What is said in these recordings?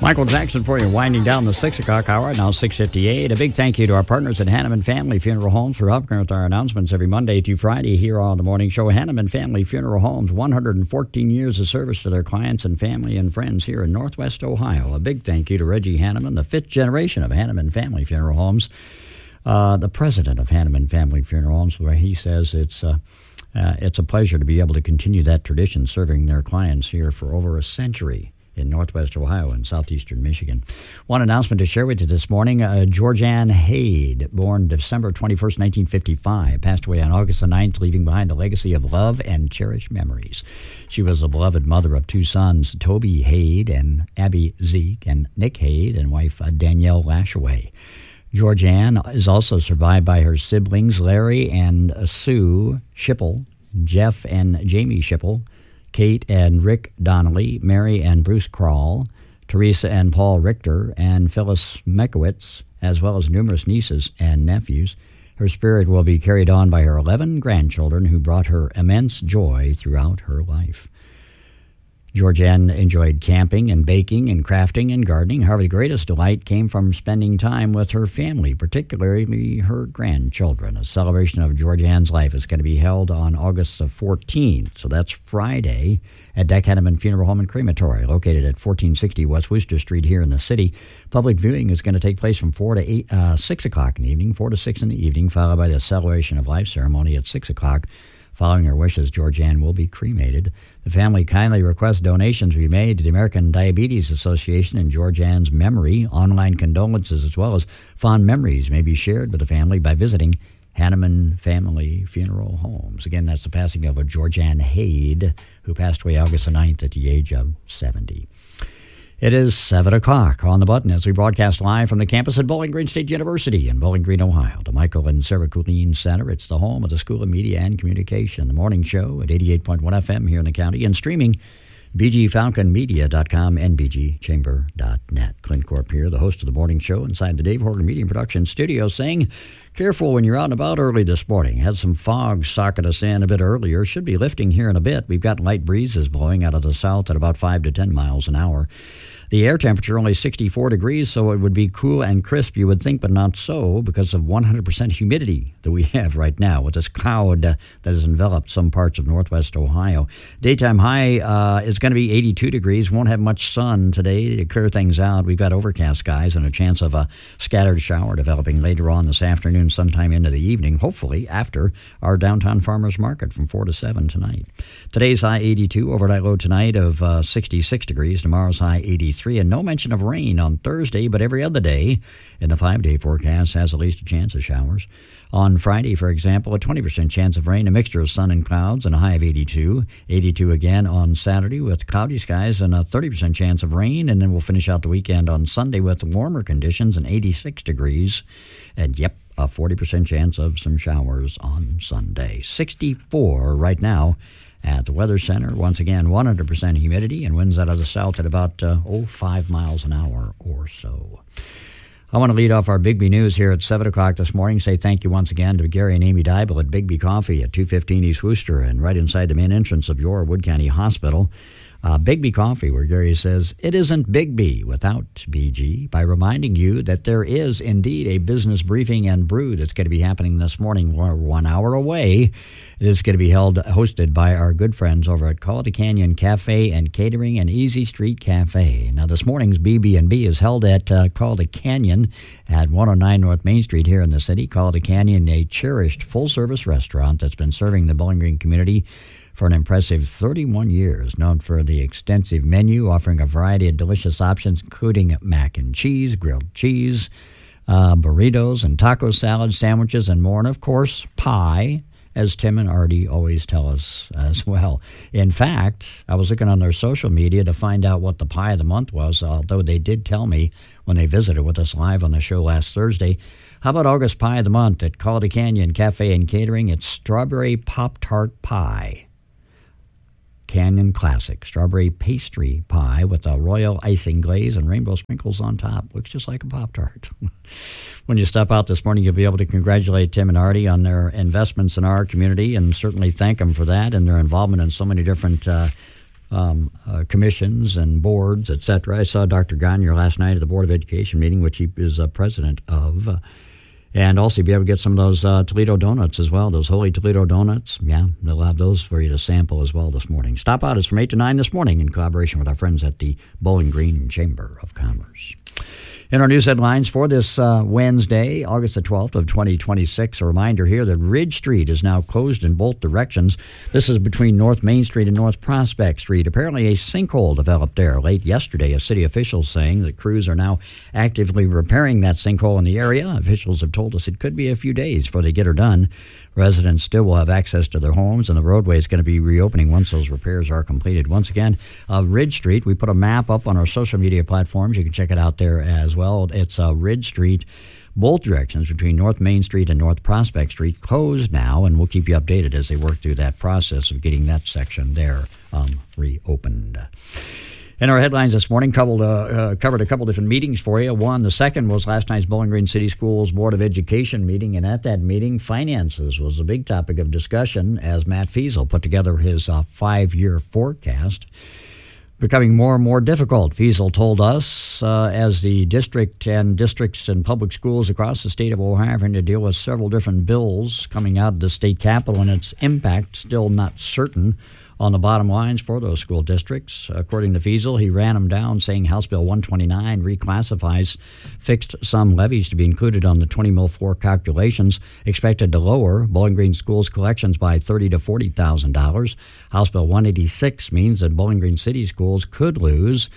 Michael Jackson for you, winding down the 6 o'clock hour, now 6:58. A big thank you to our partners at Hanneman Family Funeral Homes for helping with our announcements every Monday through Friday here on the morning show. Hanneman Family Funeral Homes, 114 years of service to their clients and family and friends here in Northwest Ohio. A big thank you to Reggie Hanneman, the fifth generation of Hanneman Family Funeral Homes, the president of Hanneman Family Funeral Homes, where he says it's a pleasure to be able to continue that tradition, serving their clients here for over a century in Northwest Ohio and southeastern Michigan. One announcement to share with you this morning, Georgianne Haid, born December 21st, 1955, passed away on August the 9th, leaving behind a legacy of love and cherished memories. She was the beloved mother of two sons, Toby Haid and Abby Zeke, and Nick Haid and wife Danielle Lashaway. Georgianne is also survived by her siblings, Larry and Sue Schipple, Jeff and Jamie Schipple, Kate and Rick Donnelly, Mary and Bruce Krall, Teresa and Paul Richter, and Phyllis Mekowitz, as well as numerous nieces and nephews. Her spirit will be carried on by her 11 grandchildren who brought her immense joy throughout her life. Georgianne enjoyed camping and baking and crafting and gardening. However, the greatest delight came from spending time with her family, particularly her grandchildren. A celebration of Georgianne's life is going to be held on August the 14th, so that's Friday, at Deck Hanneman Funeral Home and Crematory, located at 1460 West Worcester Street here in the city. Public viewing is going to take place from 4 to 6 o'clock in the evening, 4 to 6 in the evening, followed by the celebration of life ceremony at 6 o'clock. Following her wishes, Georgianne will be cremated. The family kindly requests donations be made to the American Diabetes Association in Georgianne's memory. Online condolences as well as fond memories may be shared with the family by visiting Hanneman Family Funeral Homes. Again, that's the passing of a Georgianne Haid, who passed away August the 9th at the age of 70. It is 7 o'clock on the button as we broadcast live from the campus at Bowling Green State University in Bowling Green, Ohio, the Michael and Sarah Kulin Center. It's the home of the School of Media and Communication. The morning show at 88.1 FM here in the county and streaming bgfalconmedia.com and bgchamber.net. Clint Corp here, the host of the morning show inside the Dave Horgan Media Production Studio, saying, careful when you're out and about early this morning. Had some fog socket us in a bit earlier. Should be lifting here in a bit. We've got light breezes blowing out of the south at about 5 to 10 miles an hour. The air temperature only 64 degrees, so it would be cool and crisp, you would think, but not so because of 100% humidity that we have right now with this cloud that has enveloped some parts of northwest Ohio. Daytime high is going to be 82 degrees. Won't have much sun today to clear things out. We've got overcast skies and a chance of a scattered shower developing later on this afternoon, sometime into the evening, hopefully after our downtown farmers market from 4 to 7 tonight. Today's high 82, overnight low tonight of 66 degrees. Tomorrow's high 83. And no mention of rain on Thursday, but every other day in the 5-day forecast has at least a chance of showers. On Friday, for example, a 20% chance of rain, a mixture of sun and clouds, and a high of 82. 82 again on Saturday with cloudy skies and a 30% chance of rain. And then we'll finish out the weekend on Sunday with warmer conditions and 86 degrees. And, yep, a 40% chance of some showers on Sunday. 64 right now at the Weather Center. Once again, 100% humidity and winds out of the south at about 5 miles an hour or so. I want to lead off our Bigby News here at 7 o'clock this morning. Say thank you once again to Gary and Amy Dybel at Bigby Coffee at 215 East Worcester and right inside the main entrance of your Wood County Hospital. Bigby Coffee, where Gary says, it isn't Bigby without BG, by reminding you that there is indeed a business briefing and brew that's going to be happening this morning. We're 1 hour away. It is going to be hosted by our good friends over at Quality Canyon Cafe and Catering and Easy Street Cafe. Now, this morning's BB&B is held at Quality Canyon at 109 North Main Street here in the city. Quality Canyon, a cherished full-service restaurant that's been serving the Bowling Green community for an impressive 31 years, known for the extensive menu, offering a variety of delicious options, including mac and cheese, grilled cheese, burritos and taco salad, sandwiches, and more. And, of course, pie, as Tim and Artie always tell us as well. In fact, I was looking on their social media to find out what the pie of the month was, although they did tell me when they visited with us live on the show last Thursday. How about August pie of the month at Quality Canyon Cafe and Catering? It's strawberry Pop-Tart pie. Canyon Classic strawberry pastry pie with a royal icing glaze and rainbow sprinkles on top. Looks just like a Pop-Tart. When you stop out this morning, you'll be able to congratulate Tim and Artie on their investments in our community and certainly thank them for that and their involvement in so many different commissions and boards, etc. I saw Dr. Gagne last night at the Board of Education meeting, which he is president of. And also be able to get some of those Toledo donuts as well, those Holy Toledo donuts. Yeah, they'll have those for you to sample as well this morning. Stop out. It's from 8 to 9 this morning in collaboration with our friends at the Bowling Green Chamber of Commerce. In our news headlines for this Wednesday, August the 12th of 2026, a reminder here that Ridge Street is now closed in both directions. This is between North Main Street and North Prospect Street. Apparently a sinkhole developed there late yesterday, as city officials saying that crews are now actively repairing that sinkhole in the area. Officials have told us it could be a few days before they get her done. Residents still will have access to their homes, and the roadway is going to be reopening once those repairs are completed. Once again, Ridge Street, we put a map up on our social media platforms. You can check it out there as well. It's Ridge Street, both directions between North Main Street and North Prospect Street, closed now, and we'll keep you updated as they work through that process of getting that section there reopened. In our headlines this morning, covered a couple different meetings for you. The second was last night's Bowling Green City Schools Board of Education meeting, and at that meeting, finances was a big topic of discussion as Matt Feasel put together his 5-year forecast. Becoming more and more difficult, Feasel told us, as the districts and public schools across the state of Ohio are having to deal with several different bills coming out of the state capitol, and its impact still not certain on the bottom lines for those school districts. According to Feasel, he ran them down, saying House Bill 129 reclassifies fixed sum levies to be included on the 20 mil 4 calculations, expected to lower Bowling Green schools' collections by $30,000 to $40,000. House Bill 186 means that Bowling Green City schools could lose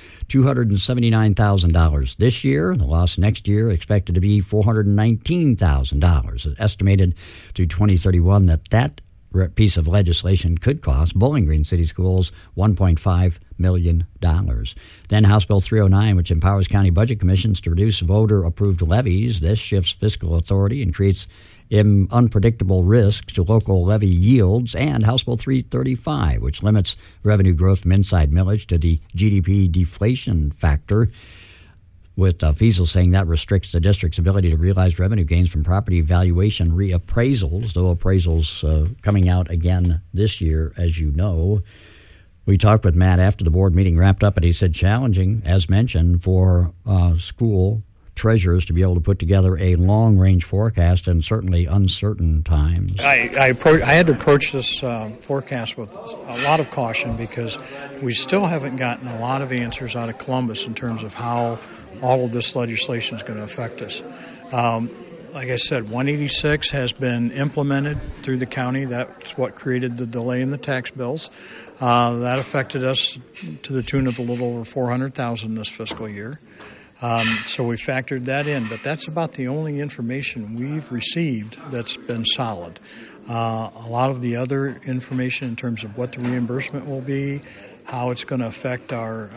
$279,000 this year. The loss next year expected to be $419,000. It's estimated through 2031 that piece of legislation could cost Bowling Green City Schools $1.5 million. Then House Bill 309, which empowers county budget commissions to reduce voter-approved levies. This shifts fiscal authority and creates unpredictable risks to local levy yields. And House Bill 335, which limits revenue growth from inside millage to the GDP deflation factor, with Feasel saying that restricts the district's ability to realize revenue gains from property valuation reappraisals, though appraisals coming out again this year, as you know. We talked with Matt after the board meeting wrapped up, and he said challenging, as mentioned, for school treasurers to be able to put together a long-range forecast in certainly uncertain times. I had to approach this forecast with a lot of caution because we still haven't gotten a lot of answers out of Columbus in terms of how all of this legislation is going to affect us. Like I said, 186 has been implemented through the county. That's what created the delay in the tax bills. That affected us to the tune of a little over $400,000 this fiscal year. So we factored that in, but that's about the only information we've received that's been solid. A lot of the other information in terms of what the reimbursement will be, how it's going to affect our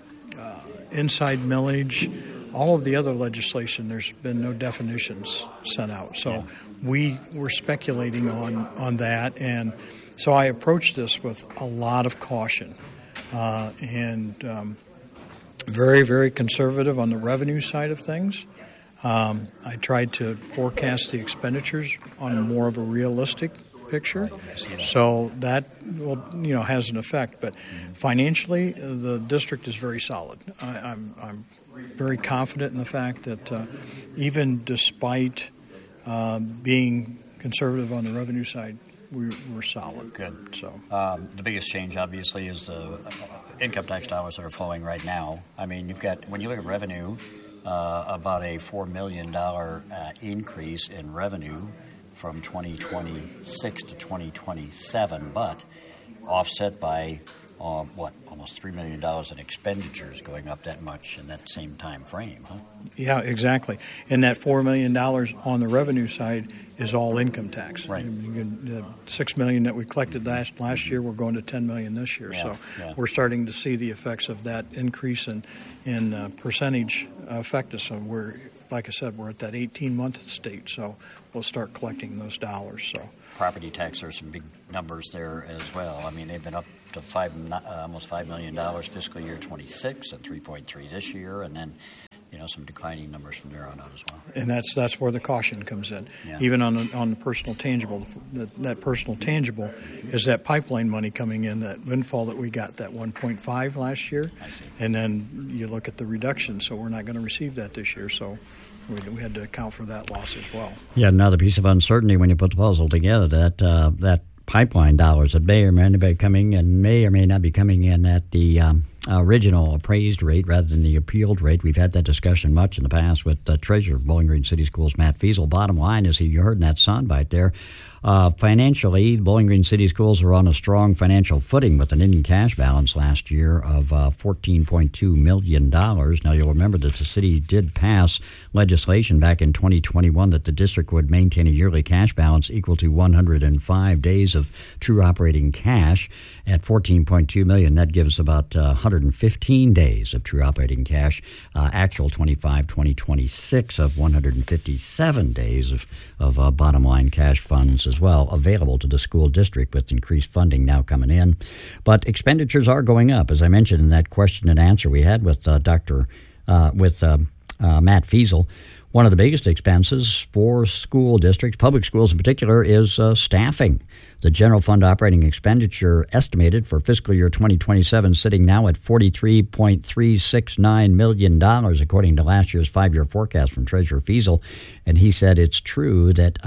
inside millage, all of the other legislation, there's been no definitions sent out. So we were speculating on that, and so I approached this with a lot of caution and very, very conservative on the revenue side of things. I tried to forecast the expenditures on more of a realistic picture, so that has an effect. But financially, the district is very solid. I'm very confident in the fact that even despite being conservative on the revenue side, we're solid. Good. So the biggest change, obviously, is the income tax dollars that are flowing right now. I mean, you've got, when you look at revenue, about a $4 million increase in revenue from 2026 to 2027, but offset by almost $3 million in expenditures going up that much in that same time frame, huh? Yeah, exactly. And that $4 million on the revenue side is all income tax. Right. The $6 million that we collected last year, we're going to $10 million this year. We're starting to see the effects of that increase in percentage affect us. So we're, like I said, we're at that 18-month state, so we'll start collecting those dollars. So property tax, there's some big numbers there as well. I mean, they've been up to almost $5 million fiscal year 26 and 3.3 this year, and then some declining numbers from there on out as well. And that's where the caution comes in. Yeah. Even on the personal tangible, that personal tangible is that pipeline money coming in, that windfall that we got, that 1.5 last year. I see. And then you look at the reduction, so we're not going to receive that this year. So we had to account for that loss as well. Yeah, another piece of uncertainty when you put the puzzle together, that pipeline dollars that may or may not be coming and may or may not be coming in at the original appraised rate rather than the appealed rate. We've had that discussion much in the past with the treasurer of Bowling Green City Schools, Matt Feasel. Bottom line is, you heard in that soundbite there, financially, Bowling Green City Schools are on a strong financial footing with an ending cash balance last year of $14.2 million. Now, you'll remember that the city did pass legislation back in 2021 that the district would maintain a yearly cash balance equal to 105 days of true operating cash. At $14.2 million, that gives about 115 days of true operating cash. Actual 2026 of 157 days of bottom line cash funds as well available to the school district, with increased funding now coming in. But expenditures are going up, as I mentioned in that question and answer we had with Matt Feasel. One of the biggest expenses for school districts, public schools in particular, is staffing. The general fund operating expenditure estimated for fiscal year 2027 sitting now at $43.369 million, according to last year's 5-year forecast from Treasurer Feasel. And he said it's true that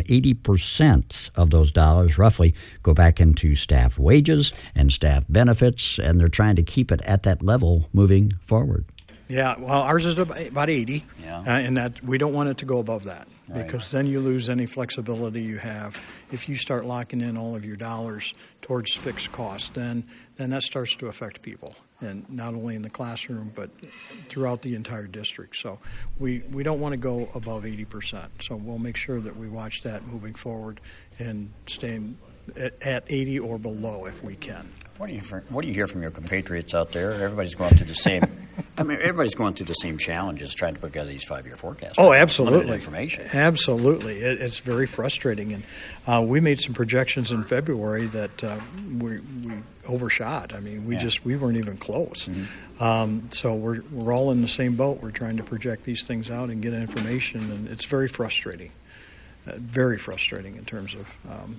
80% of those dollars, roughly, go back into staff wages and staff benefits, and they're trying to keep it at that level moving forward. Yeah, well, ours is about 80, and that we don't want it to go above that, because then you lose any flexibility you have. If you start locking in all of your dollars towards fixed costs, then that starts to affect people, and not only in the classroom but throughout the entire district. So we don't want to go above 80%. So we'll make sure that we watch that moving forward and staying at 80 or below if we can. What do you hear from your compatriots out there? Everybody's going through the same. Everybody's going through the same challenges trying to put together these 5-year forecasts. Oh, absolutely. Limited information. Absolutely, it's very frustrating, and we made some projections in February that we overshot. I mean, we weren't even close. Mm-hmm. So we're all in the same boat. We're trying to project these things out and get information, and it's very frustrating. Very frustrating in terms of.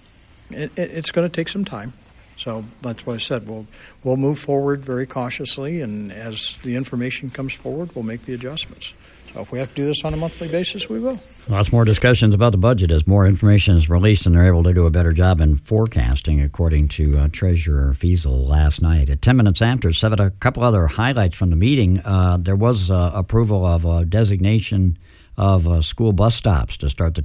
It's going to take some time. So that's what I said. We'll move forward very cautiously, and as the information comes forward, we'll make the adjustments. So if we have to do this on a monthly basis, we will. Lots more discussions about the budget as more information is released, and they're able to do a better job in forecasting, according to Treasurer Feasel last night. At 10 minutes after 7, a couple other highlights from the meeting. There was approval of a designation of school bus stops to start the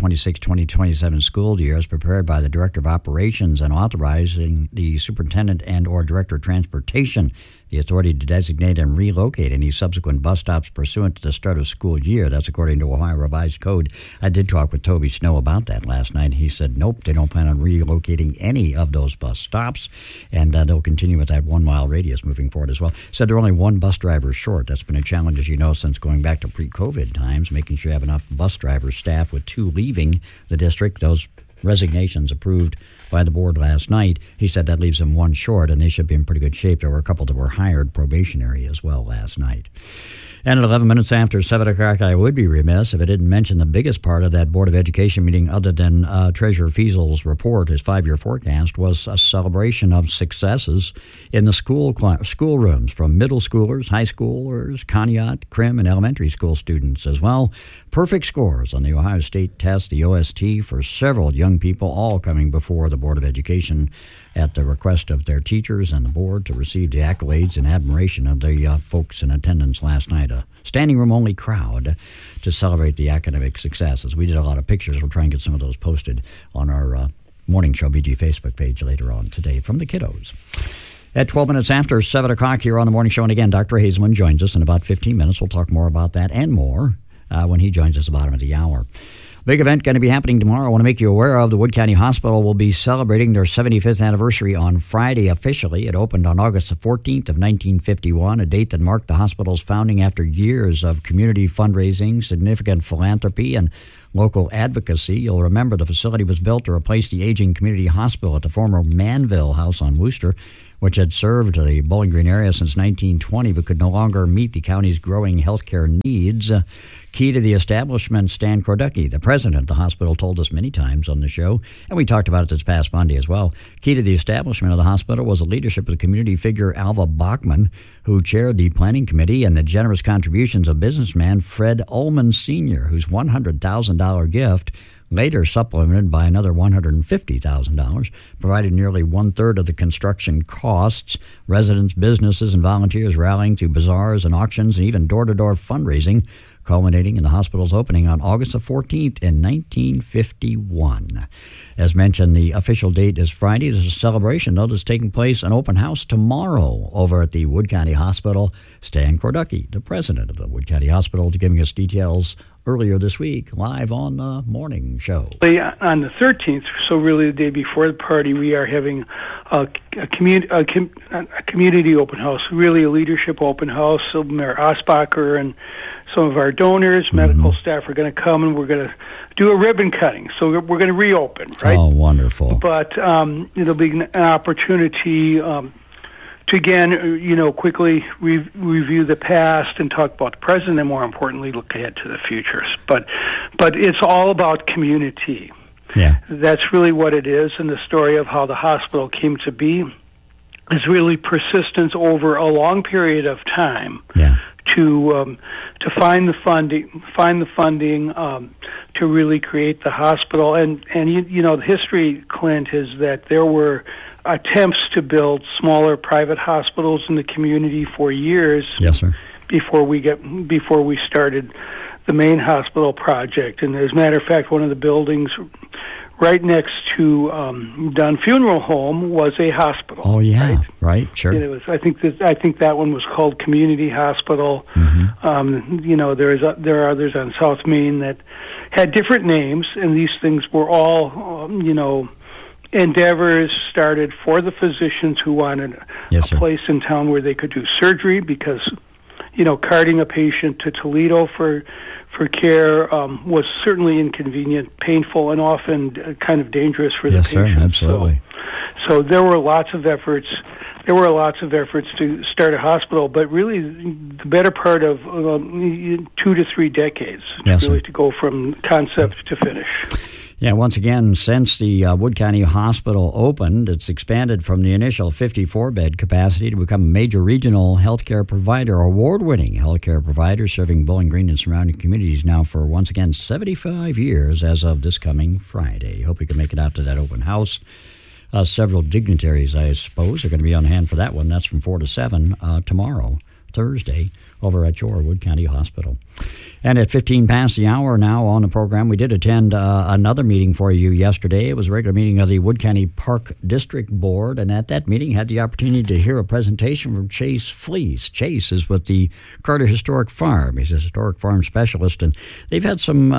2026-2027 school year, as prepared by the Director of Operations, and authorizing the Superintendent and or Director of Transportation the authority to designate and relocate any subsequent bus stops pursuant to the start of school year. That's according to Ohio Revised Code. I did talk with Toby Snow about that last night. He said, nope, they don't plan on relocating any of those bus stops, and they'll continue with that 1-mile radius moving forward as well. Said they're only one bus driver short. That's been a challenge, as you know, since going back to pre-COVID times, making sure you have enough bus drivers staff, with 2 leaving the district. Those resignations approved by the board last night. He said that leaves them 1 short, and they should be in pretty good shape. There were a couple that were hired probationary as well last night. And at 11 minutes after 7 o'clock, I would be remiss if I didn't mention the biggest part of that Board of Education meeting, other than Treasurer Fiesel's report, his 5-year forecast, was a celebration of successes in the schoolrooms from middle schoolers, high schoolers, Conneaut, Krim, and elementary school students as well. Perfect scores on the Ohio State test, the OST, for several young people, all coming before the Board of Education at the request of their teachers and the board to receive the accolades and admiration of the folks in attendance last night. A standing room only crowd to celebrate the academic successes. We did a lot of pictures. We'll try and get some of those posted on our Morning Show BG Facebook page later on today from the kiddos. At 12 minutes after 7 o'clock here on the Morning Show, and again, Dr. Hazelman joins us in about 15 minutes. We'll talk more about that and more when he joins us at the bottom of the hour. Big event going to be happening tomorrow. I want to make you aware of. The Wood County Hospital will be celebrating their 75th anniversary on Friday officially. It opened on August the 14th of 1951, a date that marked the hospital's founding after years of community fundraising, significant philanthropy, and local advocacy. You'll remember the facility was built to replace the aging community hospital at the former Manville House on Wooster, which had served the Bowling Green area since 1920 but could no longer meet the county's growing healthcare needs. Key to the establishment, Stan Kordecki, the president of the hospital, told us many times on the show, and we talked about it this past Monday as well. Key to the establishment of the hospital was the leadership of the community figure Alva Bachman, who chaired the planning committee, and the generous contributions of businessman Fred Ullman Sr., whose $100,000 gift, later supplemented by another $150,000, provided nearly one-third of the construction costs. Residents, businesses, and volunteers rallying to bazaars and auctions and even door-to-door fundraising, culminating in the hospital's opening on August the 14th in 1951. As mentioned, the official date is Friday. There's a celebration, though, that's taking place, an open house tomorrow over at the Wood County Hospital. Stan Kordecki, the president of the Wood County Hospital, giving us details earlier this week, live on the morning show. On the 13th, so really the day before the party, we are having a community open house, really a leadership open house. So Mayor Osbacher and some of our donors, medical staff are going to come, and we're going to do a ribbon cutting. So we're going to reopen, right? Oh, wonderful. But it'll be an opportunity to, again, quickly review the past and talk about the present, and more importantly, look ahead to the future. But it's all about community. Yeah. That's really what it is, and the story of how the hospital came to be is really persistence over a long period of time. Yeah. To find the funding to really create the hospital, and the history, Clint, is that there were attempts to build smaller private hospitals in the community for years. Yes, sir. Before we started the main hospital project, and as a matter of fact, one of the buildings right next to Dunn Funeral Home was a hospital. Oh yeah, right, sure. It was. I think that one was called Community Hospital. Mm-hmm. There are others on South Main that had different names, and these things were all endeavors started for the physicians who wanted a place in town where they could do surgery, because carting a patient to Toledo for care was certainly inconvenient, painful, and often kind of dangerous for the patient. Yes, sir, absolutely. So there were lots of efforts. To start a hospital, but really the better part of 2 to 3 decades, to go from concept to finish. Yeah, once again, since the Wood County Hospital opened, it's expanded from the initial 54-bed capacity to become a major regional healthcare provider, award-winning healthcare provider serving Bowling Green and surrounding communities now for, once again, 75 years as of this coming Friday. Hope you can make it out to that open house. Several dignitaries, I suppose, are going to be on hand for that one. That's from 4 to 7 tomorrow, Thursday, over at your Wood County Hospital. And at 15 past the hour now on the program, we did attend another meeting for you yesterday. It was a regular meeting of the Wood County Park District Board, and at that meeting had the opportunity to hear a presentation from Chase Fleece. Chase is with the Carter Historic Farm. He's a historic farm specialist, and they've had some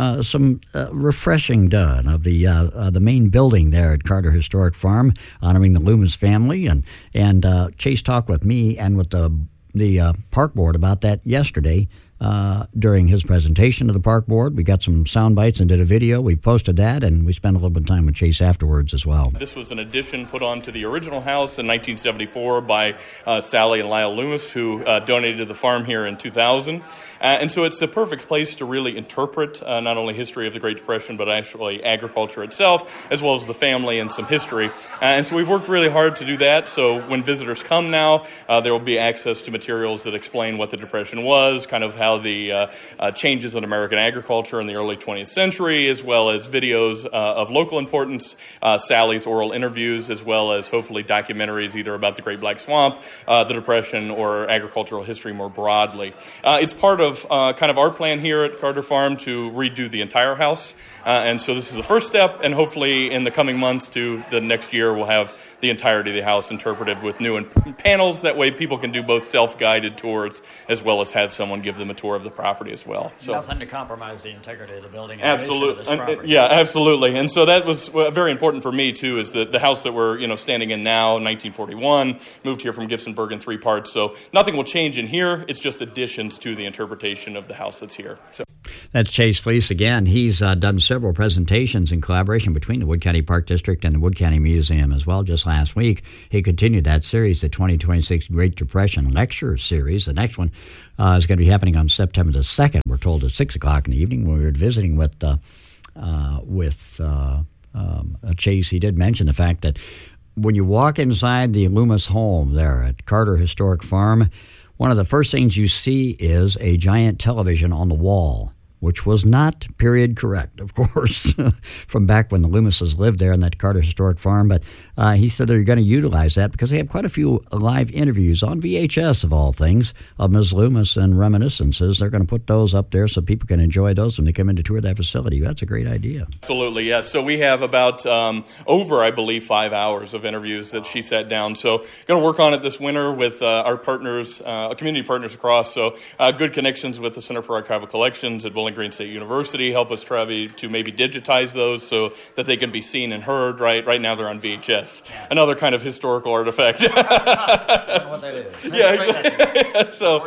refreshing done of the main building there at Carter Historic Farm, honoring the Loomis family. And Chase talked with me and with the park board about that yesterday during his presentation to the park board. We got some sound bites and did a video. We posted that, and we spent a little bit of time with Chase afterwards as well. This was an addition put on to the original house in 1974 by Sally and Lyle Loomis, who donated the farm here in 2000. And so it's the perfect place to really interpret not only history of the Great Depression, but actually agriculture itself, as well as the family and some history. And so we've worked really hard to do that. So when visitors come now, there will be access to materials that explain what the Depression was, kind of how the changes in American agriculture in the early 20th century, as well as videos of local importance, Sally's oral interviews, as well as hopefully documentaries either about the Great Black Swamp, the Depression, or agricultural history more broadly. It's part of kind of our plan here at Carter Farm to redo the entire house. And so this is the first step, and hopefully in the coming months to the next year, we'll have the entirety of the house interpreted with new panels. That way people can do both self-guided tours as well as have someone give them a tour of the property as well. So nothing to compromise the integrity of the building. Absolutely. Yeah, absolutely. And so that was very important for me, too, is that the house that we're standing in now, 1941, moved here from Gibsonburg in 3 parts. So nothing will change in here. It's just additions to the interpretation of the house that's here. So. That's Chase Fleece again. He's done several presentations in collaboration between the Wood County Park District and the Wood County Museum as well. Just last week, he continued that series, the 2026 Great Depression Lecture Series. The next one is going to be happening on September the 2nd. We're told at 6 o'clock in the evening. When we were visiting with Chase, he did mention the fact that when you walk inside the Loomis home there at Carter Historic Farm, one of the first things you see is a giant television on the wall, which was not period correct, of course, from back when the Loomises lived there in that Carter Historic Farm. But he said they're going to utilize that because they have quite a few live interviews on VHS, of all things, of Ms. Loomis and reminiscences. They're going to put those up there so people can enjoy those when they come in to tour that facility. That's a great idea. Absolutely, yes. So we have about over, I believe, 5 hours of interviews that she sat down. So going to work on it this winter with our partners, community partners across. So good connections with the Center for Archival Collections at Bowling Green State University help us try to maybe digitize those so that they can be seen and heard. Right now they're on VHS. Another kind of historical artifact. I don't know what that is. Yeah. So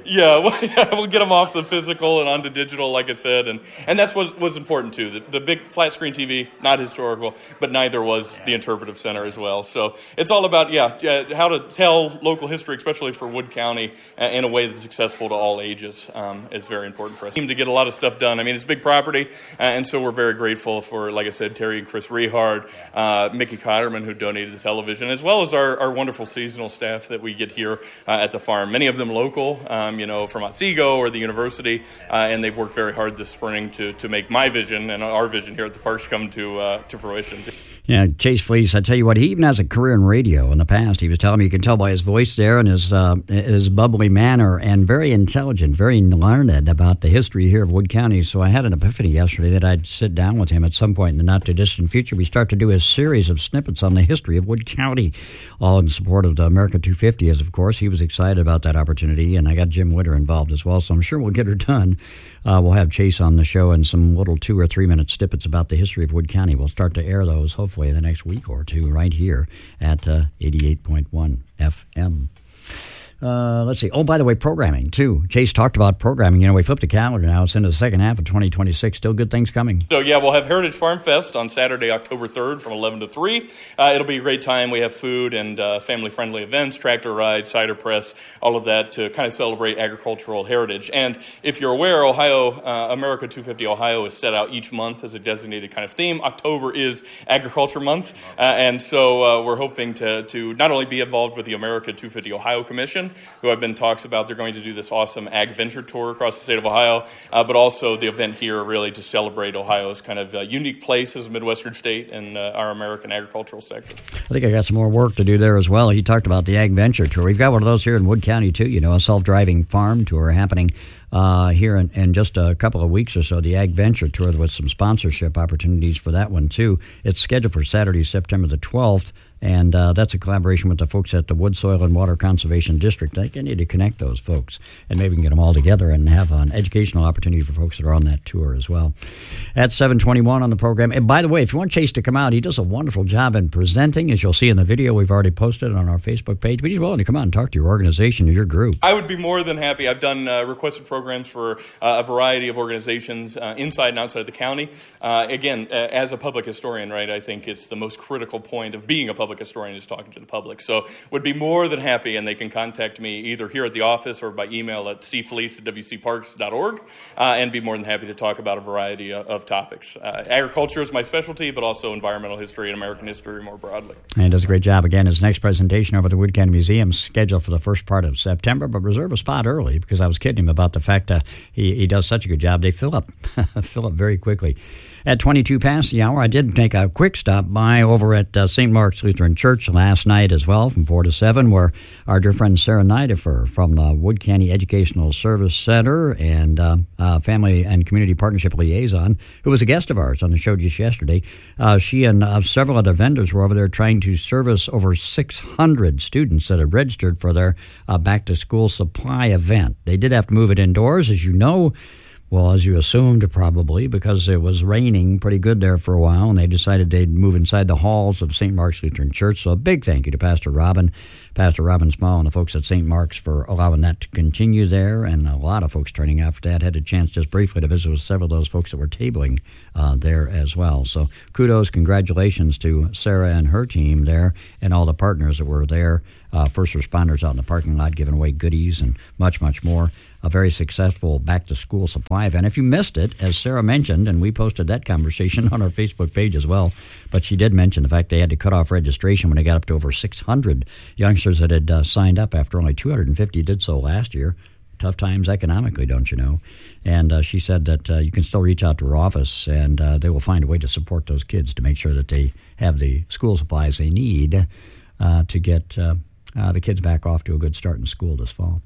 we'll get them off the physical and onto digital, like I said, and that's what was important too. The big flat screen TV, not historical, but neither was the Interpretive Center as well. So it's all about how to tell local history, especially for Wood County, in a way that's accessible to all ages. Is very important for us. To get a lot of stuff done. I mean, it's big property, and so we're very grateful for, like I said, Terry and Chris Rehard, Mickey Cotterman, who donated the television, as well as our wonderful seasonal staff that we get here at the farm. Many of them local, from Otsego or the university, and they've worked very hard this spring to make my vision and our vision here at the parks come to fruition. Yeah, Chase Fleece, I tell you what, he even has a career in radio in the past. He was telling me, you can tell by his voice there and his bubbly manner, and very intelligent, very learned about the history here of Wood County. So I had an epiphany yesterday that I'd sit down with him at some point in the not-too-distant future. We start to do a series of snippets on the history of Wood County, all in support of the America 250, as of course. He was excited about that opportunity, and I got Jim Witter involved as well, so I'm sure we'll get her done. We'll have Chase on the show and some little 2 or 3 minute snippets about the history of Wood County. We'll start to air those hopefully in the next week or two right here at 88.1 FM. Let's see. Oh, by the way, programming, too. Chase talked about programming. We flipped the calendar now. It's into the second half of 2026. Still good things coming. So, we'll have Heritage Farm Fest on Saturday, October 3rd from 11 to 3. It'll be a great time. We have food and family-friendly events, tractor rides, cider press, all of that to kind of celebrate agricultural heritage. And if you're aware, America 250 Ohio is set out each month as a designated kind of theme. October is Agriculture Month. And so we're hoping to not only be involved with the America 250 Ohio Commission, who have been talks about they're going to do this awesome ag venture tour across the state of Ohio, but also the event here really to celebrate Ohio's kind of unique place as a Midwestern state and our American agricultural sector. I think I got some more work to do there as well. He talked about the ag venture tour. We've got one of those here in Wood County too, a self-driving farm tour happening here in just a couple of weeks or so, the Ag Venture Tour with some sponsorship opportunities for that one too. It's scheduled for Saturday, September the 12th. And that's a collaboration with the folks at the Wood, Soil, and Water Conservation District. I think I need to connect those folks, and maybe we can get them all together and have an educational opportunity for folks that are on that tour as well. At 7:21 on the program. And by the way, if you want Chase to come out, he does a wonderful job in presenting, as you'll see in the video we've already posted on our Facebook page. But he's willing to come out and talk to your organization or your group. I would be more than happy. I've done requested programs for a variety of organizations inside and outside the county. Again, as a public historian, right, I think it's the most critical point of being a public historian is talking to the public. So would be more than happy, and they can contact me either here at the office or by email at cfleece@wcparks.org, and be more than happy to talk about a variety of topics. Agriculture is my specialty, but also environmental history and American history more broadly. And he does a great job. Again, his next presentation over at the Wood County Museum scheduled for the first part of September, but reserve a spot early because I was kidding him about the fact that he does such a good job. They fill up very quickly. At 22 past the hour, I did make a quick stop by over at St. Mark's Lutheran Church last night as well, from 4 to 7, where our dear friend Sarah Nidifer from the Wood County Educational Service Center and Family and Community Partnership Liaison, who was a guest of ours on the show just yesterday, she and several other vendors were over there trying to service over 600 students that have registered for their back-to-school supply event. They did have to move it indoors, as you know. Well, as you assumed, probably, because it was raining pretty good there for a while, and they decided they'd move inside the halls of St. Mark's Lutheran Church. So a big thank you to Pastor Robin Pastor Robin Small and the folks at St. Mark's for allowing that to continue there, and a lot of folks turning out for that. Had a chance just briefly to visit with several of those folks that were tabling there as well. So kudos, congratulations to Sarah and her team there and all the partners that were there, first responders out in the parking lot giving away goodies and much, much more. A very successful back-to-school supply event. If you missed it, as Sarah mentioned, and we posted that conversation on our Facebook page as well, but she did mention the fact they had to cut off registration when they got up to over 600 youngsters that had signed up after only 250 did so last year. Tough times economically, don't you know? And she said that you can still reach out to her office, and they will find a way to support those kids to make sure that they have the school supplies they need to get the kids back off to a good start in school this fall.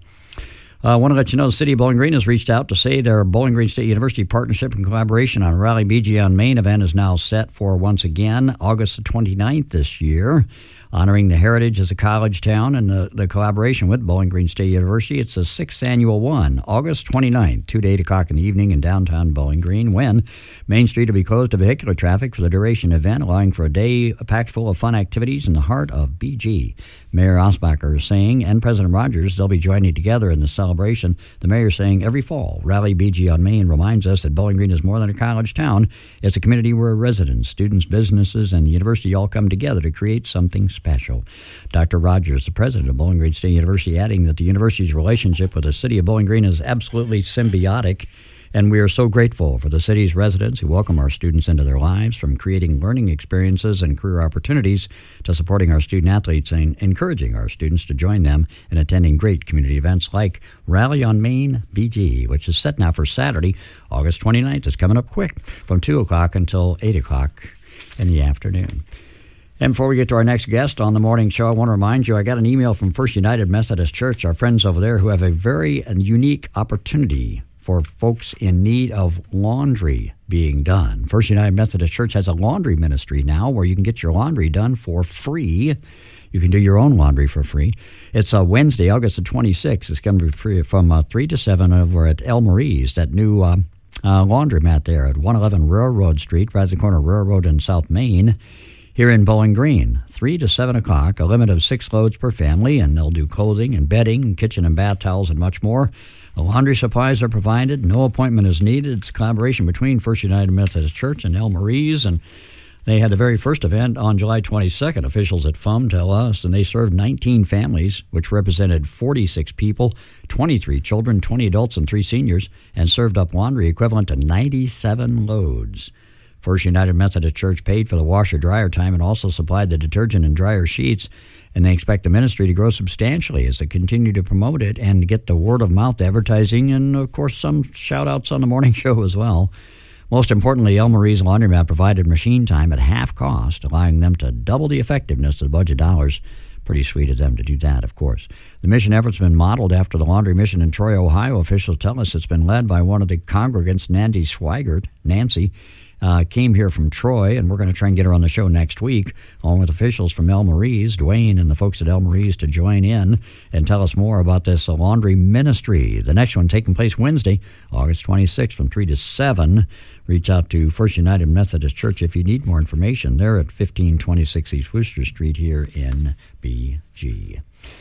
I want to let you know the City of Bowling Green has reached out to say their Bowling Green State University partnership and collaboration on Rally BG on Main event is now set for, once again, August the 29th this year, honoring the heritage as a college town and the collaboration with Bowling Green State University. It's the 6th annual one, August 29th, 2 to 8 o'clock in the evening in downtown Bowling Green, when Main Street will be closed to vehicular traffic for the duration of the event, allowing for a day packed full of fun activities in the heart of BG. Mayor Osbacher is saying, and President Rogers, they'll be joining together in the celebration. The mayor saying, every fall, Rally BG on Main reminds us that Bowling Green is more than a college town. It's a community where residents, students, businesses, and the university all come together to create something special. Dr. Rogers, the president of Bowling Green State University, adding that the university's relationship with the city of Bowling Green is absolutely symbiotic, and we are so grateful for the city's residents who welcome our students into their lives, from creating learning experiences and career opportunities to supporting our student athletes and encouraging our students to join them in attending great community events like Rally on Main BG, which is set now for Saturday, August 29th. It's coming up quick from 2 o'clock until 8 o'clock in the afternoon. And before we get to our next guest on the morning show, I want to remind you, I got an email from First United Methodist Church, our friends over there, who have a very unique opportunity for folks in need of laundry being done. First United Methodist Church has a laundry ministry now where you can get your laundry done for free. You can do your own laundry for free. It's Wednesday, August the 26th. It's going to be free from 3 to 7 over at El Marie's, that new laundromat there at 111 Railroad Street, right at the corner of Railroad and South Main, here in Bowling Green. 3 to 7 o'clock, a limit of 6 loads per family, and they'll do clothing and bedding, kitchen and bath towels, and much more. Laundry supplies are provided. No appointment is needed. It's a collaboration between First United Methodist Church and El Marie's, and they had the very first event on July 22nd, officials at FUM tell us, and they served 19 families, which represented 46 people, 23 children, 20 adults, and 3 seniors, and served up laundry equivalent to 97 loads. First United Methodist Church paid for the washer-dryer time and also supplied the detergent and dryer sheets, and they expect the ministry to grow substantially as they continue to promote it and to get the word-of-mouth advertising and, of course, some shout-outs on the morning show as well. Most importantly, El Marie's Laundromat provided machine time at half cost, allowing them to double the effectiveness of the budget dollars. Pretty sweet of them to do that, of course. The mission effort's been modeled after the laundry mission in Troy, Ohio. Officials tell us it's been led by one of the congregants, Nancy Swigert. Nancy came here from Troy, and we're going to try and get her on the show next week, along with officials from El Marie's, Dwayne and the folks at El Marie's, to join in and tell us more about this laundry ministry. The next one taking place Wednesday, August 26th from 3 to 7. Reach out to First United Methodist Church if you need more information. They're at 1526 East Worcester Street here in BG.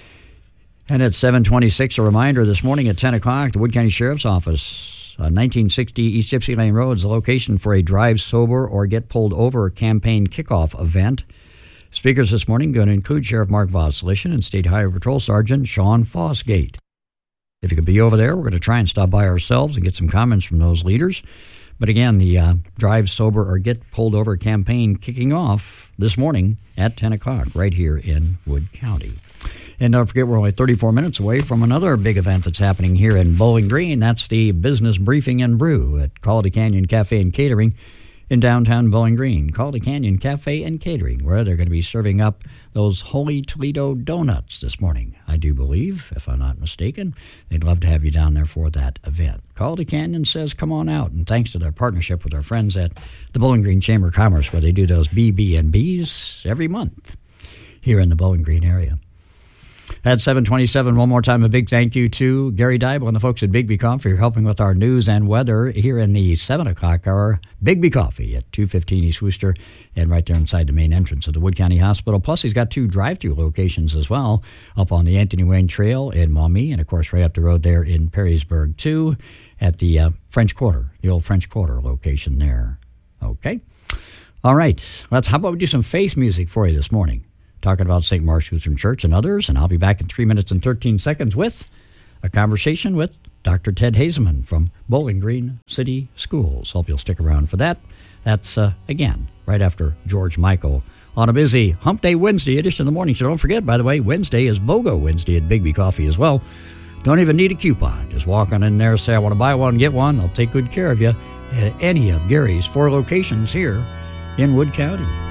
And at 7:26, a reminder this morning at 10 o'clock, the Wood County Sheriff's Office, 1960 East Gypsy Lane Road, is the location for a Drive Sober or Get Pulled Over campaign kickoff event. Speakers this morning are going to include Sheriff Mark Voslishin and State Highway Patrol Sergeant Sean Fosgate. If you could be over there, we're going to try and stop by ourselves and get some comments from those leaders. But again, the Drive Sober or Get Pulled Over campaign kicking off this morning at 10 o'clock right here in Wood County. And don't forget, we're only 34 minutes away from another big event that's happening here in Bowling Green. That's the Business Briefing and Brew at Calder Canyon Cafe and Catering in downtown Bowling Green. Calder Canyon Cafe and Catering, where they're going to be serving up those Holy Toledo donuts this morning, I do believe, if I'm not mistaken. They'd love to have you down there for that event. Calder Canyon says come on out, and thanks to their partnership with our friends at the Bowling Green Chamber of Commerce, where they do those BB&Bs every month here in the Bowling Green area. At 7:27, one more time, a big thank you to Gary Dybel and the folks at Bigby Coffee for helping with our news and weather here in the 7 o'clock hour. Bigby Coffee at 215 East Wooster and right there inside the main entrance of the Wood County Hospital. Plus, he's got 2 drive-through locations as well, up on the Anthony Wayne Trail in Maumee, and, of course, right up the road there in Perrysburg, too, at the French Quarter, the old French Quarter location there. Okay. All right. How about we do some faith music for you this morning? Talking about St. Mark's Lutheran Church and others, and I'll be back in 3 minutes and 13 seconds with a conversation with Dr. Ted Hazeman from Bowling Green City Schools. Hope you'll stick around for that. That's, again, right after George Michael on a busy Hump Day Wednesday edition of the morning show. Don't forget, by the way, Wednesday is BOGO Wednesday at Bigby Coffee as well. Don't even need a coupon. Just walk on in there, say, I want to buy one, get one. They'll take good care of you at any of Gary's 4 locations here in Wood County.